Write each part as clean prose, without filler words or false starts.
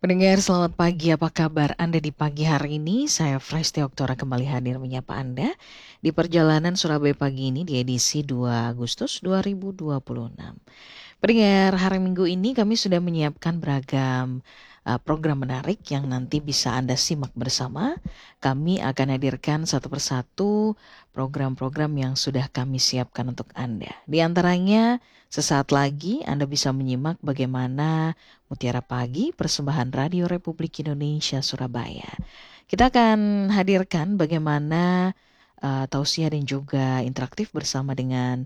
Pendengar selamat pagi, apa kabar Anda di pagi hari ini? Saya Fresti Oktora kembali hadir menyapa Anda di perjalanan Surabaya pagi ini di edisi 2 Agustus 2026. Pendengar, hari Minggu ini kami sudah menyiapkan beragam program menarik yang nanti bisa Anda simak bersama. Kami akan hadirkan satu persatu program-program yang sudah kami siapkan untuk Anda. Di antaranya, sesaat lagi Anda bisa menyimak bagaimana Mutiara Pagi persembahan Radio Republik Indonesia Surabaya. Kita akan hadirkan bagaimana tausiah dan juga interaktif bersama dengan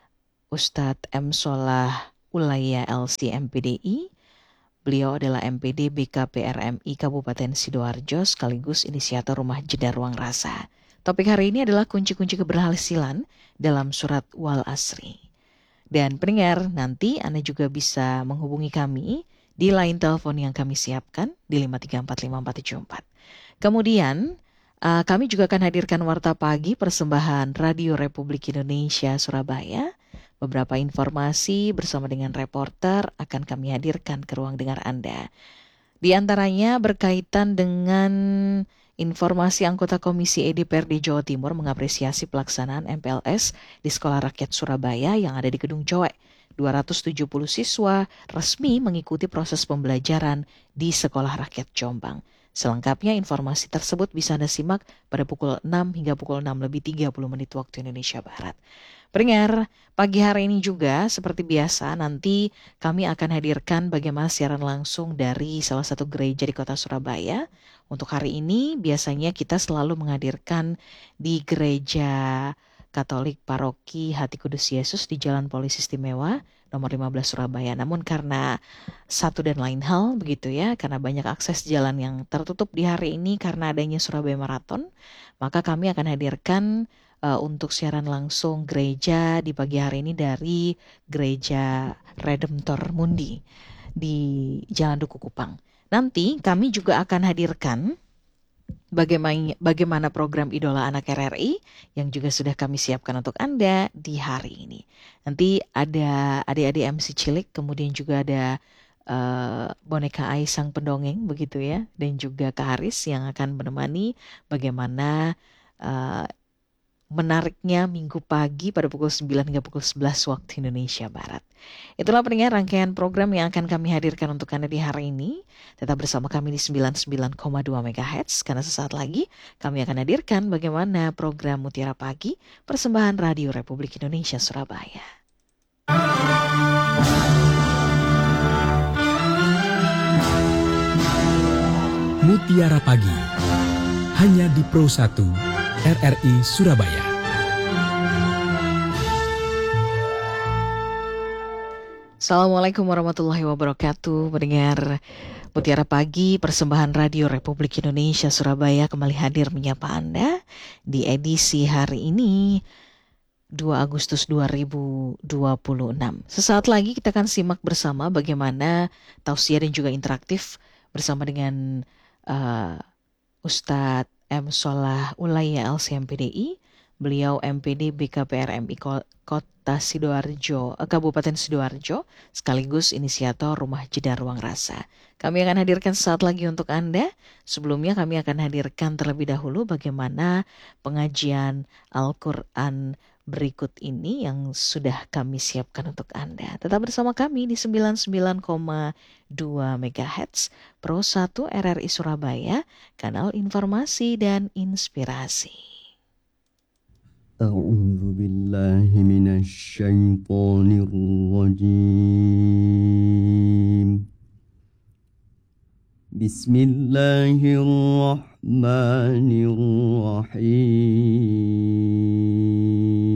Ustadz M. Solah Ulaya LC MPDI. Beliau adalah MPD BKPRMI Kabupaten Sidoarjo sekaligus inisiator Rumah Jeda Ruang Rasa. Topik hari ini adalah kunci-kunci keberhasilan dalam surat Wal Asri. Dan pendengar, nanti Anda juga bisa menghubungi kami di line telepon yang kami siapkan di 5345474. Kemudian, kami juga akan hadirkan Warta Pagi persembahan Radio Republik Indonesia Surabaya. Beberapa informasi bersama dengan reporter akan kami hadirkan ke ruang dengar Anda. Di antaranya berkaitan dengan informasi anggota Komisi DPRD Jawa Timur mengapresiasi pelaksanaan MPLS di Sekolah Rakyat Surabaya yang ada di Gedung Coek. 270 siswa resmi mengikuti proses pembelajaran di Sekolah Rakyat Jombang. Selengkapnya informasi tersebut bisa Anda simak pada pukul 6 hingga pukul 6:30 waktu Indonesia Barat. Pendengar, pagi hari ini juga seperti biasa nanti kami akan hadirkan bagaimana siaran langsung dari salah satu gereja di kota Surabaya. Untuk hari ini biasanya kita selalu menghadirkan di gereja Katolik Paroki Hati Kudus Yesus di Jalan Polisi Istimewa nomor 15 Surabaya. Namun karena satu dan lain hal begitu ya, karena banyak akses jalan yang tertutup di hari ini karena adanya Surabaya Marathon, maka kami akan hadirkan untuk siaran langsung gereja di pagi hari ini dari Gereja Redemptor Mundi di Jalan Duku Kupang. Nanti kami juga akan hadirkan bagaimana program Idola Anak RRI yang juga sudah kami siapkan untuk Anda di hari ini. Nanti ada adik-adik MC Cilik, kemudian juga ada boneka Ai Sang Pendongeng begitu ya, dan juga Kak Haris yang akan menemani bagaimana menariknya minggu pagi pada pukul 9 hingga pukul 11 waktu Indonesia Barat. Itulah pendengar rangkaian program yang akan kami hadirkan untuk Anda di hari ini. Tetap bersama kami di 99,2 MHz karena sesaat lagi kami akan hadirkan bagaimana program Mutiara Pagi persembahan Radio Republik Indonesia Surabaya. Mutiara Pagi hanya di Pro 1 RRI Surabaya. Assalamualaikum warahmatullahi wabarakatuh. Pendengar Mutiara Pagi persembahan Radio Republik Indonesia Surabaya kembali hadir menyapa Anda di edisi hari ini 2 Agustus 2026. Sesaat lagi kita akan simak bersama bagaimana tausiah dan juga interaktif bersama dengan Ustadz M. Solah Ulaya LCMPDI. Beliau MPD BKPRMI Kota Sidoarjo, Kabupaten Sidoarjo, sekaligus inisiator Rumah Jeda Ruang Rasa. Kami akan hadirkan sesaat lagi untuk Anda. Sebelumnya kami akan hadirkan terlebih dahulu bagaimana pengajian Al-Quran berikut ini yang sudah kami siapkan untuk Anda. Tetap bersama kami di 99,2 MHz Pro 1 RRI Surabaya, kanal informasi dan inspirasi. A'udzu billahi minasy syaithanir rajim. Bismillahirrahmanirrahim.